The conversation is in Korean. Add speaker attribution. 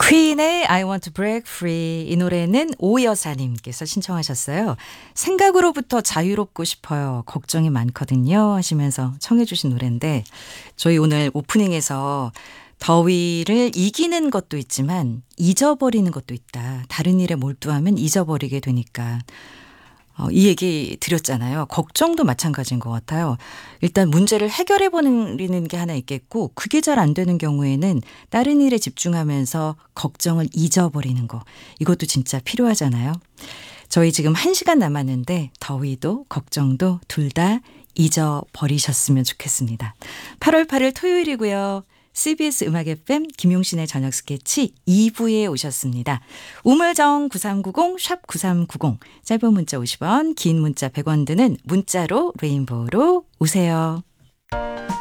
Speaker 1: 퀸의 I want to break free. 이 노래는 오여사님께서 신청하셨어요. 생각으로부터 자유롭고 싶어요. 걱정이 많거든요 하시면서 청해 주신 노래인데, 저희 오늘 오프닝에서 더위를 이기는 것도 있지만 잊어버리는 것도 있다. 다른 일에 몰두하면 잊어버리게 되니까. 이 얘기 드렸잖아요. 걱정도 마찬가지인 것 같아요. 일단 문제를 해결해 버리는 게 하나 있겠고, 그게 잘 안 되는 경우에는 다른 일에 집중하면서 걱정을 잊어버리는 거. 이것도 진짜 필요하잖아요. 저희 지금 1시간 남았는데 더위도 걱정도 둘 다 잊어버리셨으면 좋겠습니다. 8월 8일 토요일이고요. CBS 음악 FM 김용신의 저녁 스케치 2부에 오셨습니다. 우물정 9390 샵 9390 짧은 문자 50원 긴 문자 100원 드는 문자로 레인보우로 오세요.